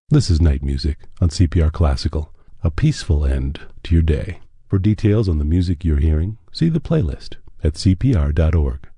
This is Night Music on CPR Classical, a peaceful end to your day. For details on the music you're hearing, see the playlist at cpr.org.